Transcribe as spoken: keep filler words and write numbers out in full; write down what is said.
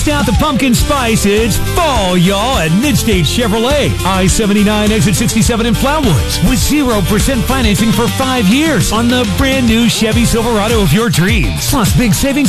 Bust out the pumpkin spice. It's fall, y'all, at Midstate Chevrolet. I seventy-nine, exit sixty-seven in Flatwoods. With zero percent financing for five years on the brand new Chevy Silverado of your dreams. Plus, big savings